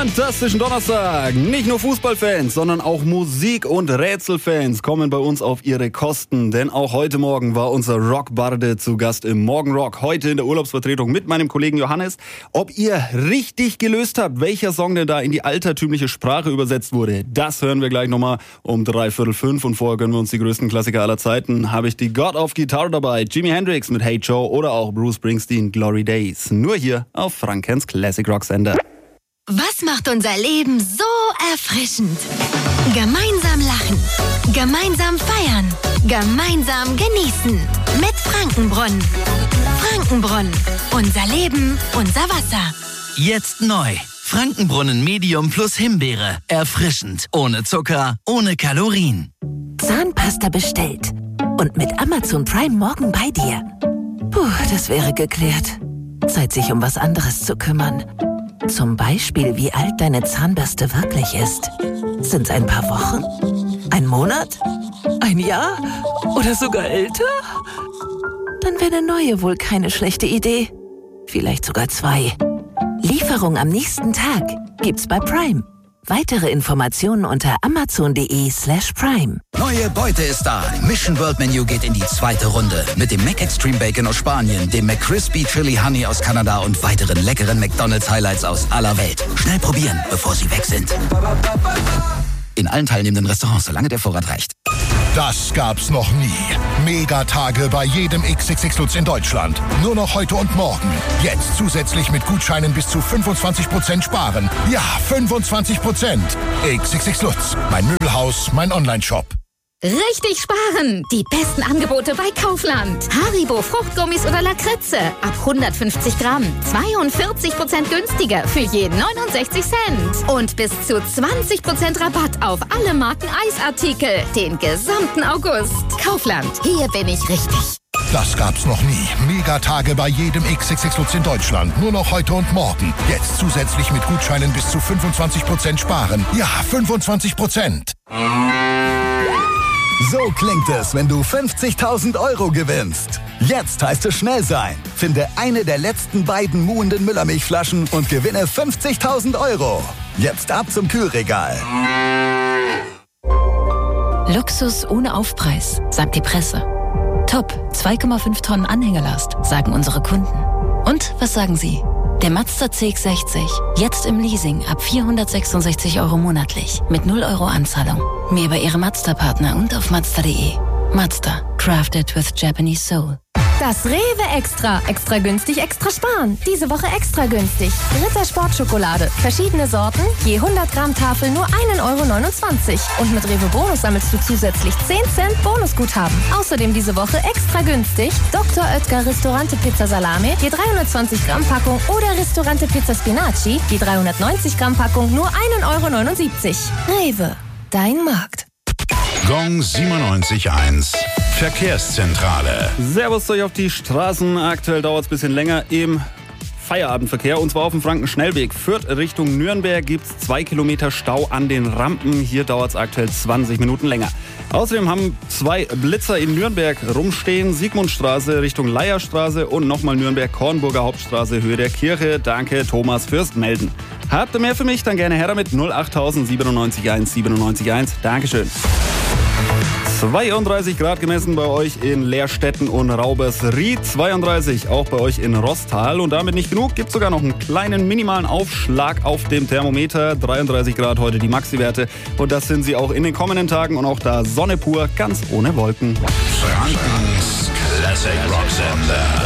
fantastischen Donnerstag. Nicht nur Fußballfans, sondern auch Musik- und Rätselfans kommen bei uns auf ihre Kosten. Denn auch heute Morgen war unser Rockbarde zu Gast im Morgenrock. Heute in der Urlaubsvertretung mit meinem Kollegen Johannes. Ob ihr richtig gelöst habt, welcher Song denn da in die altertümliche Sprache übersetzt wurde, das hören wir gleich nochmal um 4:45. Und vorher gönnen wir uns die größten Klassiker aller Zeiten. Habe ich die God of Guitar dabei, Jimi Hendrix mit Hey Joe oder auch Bruce Springsteen, Glory Days. Nur hier auf Frankens Classic Rock Sender. Was macht unser Leben so erfrischend? Gemeinsam lachen, gemeinsam feiern, gemeinsam genießen. Mit Frankenbrunnen. Frankenbrunnen. Unser Leben, unser Wasser. Jetzt neu. Frankenbrunnen Medium plus Himbeere. Erfrischend. Ohne Zucker, ohne Kalorien. Zahnpasta bestellt. Und mit Amazon Prime morgen bei dir. Puh, das wäre geklärt. Zeit, sich um was anderes zu kümmern. Zum Beispiel, wie alt deine Zahnbürste wirklich ist. Sind's ein paar Wochen? Ein Monat? Ein Jahr? Oder sogar älter? Dann wäre eine neue wohl keine schlechte Idee. Vielleicht sogar 2. Lieferung am nächsten Tag gibt's bei Prime. Weitere Informationen unter amazon.de/prime. Neue Beute ist da. Mission World Menu geht in die zweite Runde. Mit dem Mac Extreme Bacon aus Spanien, dem McCrispy Chili Honey aus Kanada und weiteren leckeren McDonald's Highlights aus aller Welt. Schnell probieren, bevor sie weg sind. In allen teilnehmenden Restaurants, solange der Vorrat reicht. Das gab's noch nie. Megatage bei jedem XXX Lutz in Deutschland. Nur noch heute und morgen. Jetzt zusätzlich mit Gutscheinen bis zu 25% sparen. Ja, 25%. XXX Lutz. Mein Möbelhaus, mein Onlineshop. Richtig sparen! Die besten Angebote bei Kaufland. Haribo Fruchtgummis oder Lakritze. Ab 150 Gramm. 42% günstiger für je 69 Cent. Und bis zu 20% Rabatt auf alle Marken Eisartikel. Den gesamten August. Kaufland. Hier bin ich richtig. Das gab's noch nie. Megatage bei jedem XXX Lutz in Deutschland. Nur noch heute und morgen. Jetzt zusätzlich mit Gutscheinen bis zu 25% sparen. Ja, 25%. So klingt es, wenn du 50.000 € gewinnst. Jetzt heißt es schnell sein. Finde eine der letzten beiden muhenden Müllermilchflaschen und gewinne 50.000 €. Jetzt ab zum Kühlregal. Luxus ohne Aufpreis, sagt die Presse. Top, 2,5 Tonnen Anhängerlast, sagen unsere Kunden. Und was sagen Sie? Der Mazda CX-60, jetzt im Leasing ab 466 € monatlich, mit 0 € Anzahlung. Mehr bei Ihrem Mazda-Partner und auf Mazda.de. Mazda, crafted with Japanese soul. Das Rewe Extra. Extra günstig, extra sparen. Diese Woche extra günstig. Ritter Sportschokolade. Verschiedene Sorten, je 100 Gramm Tafel nur 1,29 €. Und mit Rewe Bonus sammelst du zusätzlich 10 Cent Bonusguthaben. Außerdem diese Woche extra günstig Dr. Oetker Ristorante Pizza Salame, je 320 Gramm Packung oder Ristorante Pizza Spinaci, je 390 Gramm Packung nur 1,79 €. Rewe, dein Markt. Gong 97.1 Verkehrszentrale. Servus euch auf die Straßen. Aktuell dauert es ein bisschen länger im Feierabendverkehr. Und zwar auf dem Frankenschnellweg. Fürth Richtung Nürnberg gibt es 2 Kilometer Stau an den Rampen. Hier dauert es aktuell 20 Minuten länger. Außerdem haben 2 Blitzer in Nürnberg rumstehen. Sigmundstraße Richtung Leierstraße und nochmal Nürnberg-Kornburger Hauptstraße, Höhe der Kirche. Danke, Thomas, fürs Melden. Habt ihr mehr für mich? Dann gerne her damit. 08000 97 1. Dankeschön. 32 Grad gemessen bei euch in Lehrstetten und Raubersried, 32 auch bei euch in Rostal. Und damit nicht genug, gibt sogar noch einen kleinen minimalen Aufschlag auf dem Thermometer. 33 Grad heute die Maxi-Werte und das sind sie auch in den kommenden Tagen und auch da Sonne pur, ganz ohne Wolken. Frankens Classic Rock Sender.